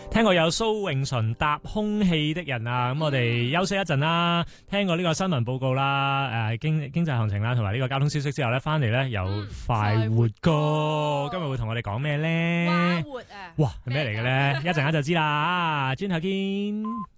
聽過有蘇永淳搭空氣的人啊，咁我哋休息一陣啦。聽過呢個新聞報告啦，經濟行情啦，同埋呢個交通消息之後咧，翻嚟咧有快活歌，今日會同我哋講咩咧？ 蛙活啊！ 哇，係咩嚟嘅咧？一陣間就知啦，轉頭見。